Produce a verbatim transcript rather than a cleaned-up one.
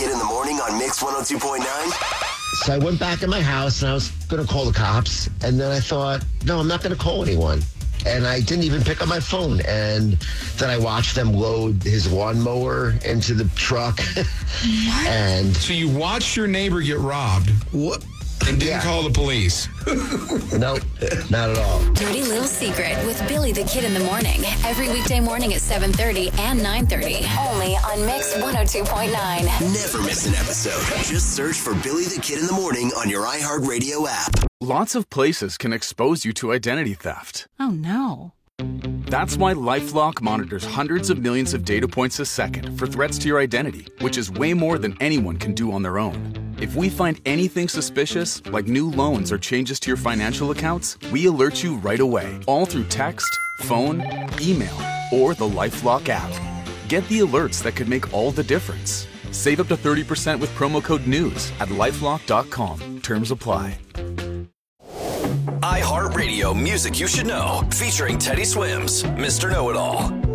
Kid in the Morning on Mix one oh two point nine? So I went back in my house and I was going to call the cops. And then I thought, no, I'm not going to call anyone. And I didn't even pick up my phone. And then I watched them load his lawnmower into the truck. and So you watched your neighbor get robbed what? and didn't Yeah. call the police. Nope, not at all. Dirty Little Secret with Billy the Kid in the Morning. Every weekday morning at seven thirty and nine thirty. Only on Mix one oh two point nine. Never miss an episode. Just search for Billy the Kid in the Morning on your iHeartRadio app. Lots of places can expose you to identity theft. Oh, no. That's why LifeLock monitors hundreds of millions of data points a second for threats to your identity, which is way more than anyone can do on their own. If we find anything suspicious, like new loans or changes to your financial accounts, we alert you right away, all through text, phone, email, or the LifeLock app. Get the alerts that could make all the difference. Save up to thirty percent with promo code NEWS at lifelock dot com. Terms apply. iHeartRadio Music You Should Know, featuring Teddy Swims, Mister Know-It-All.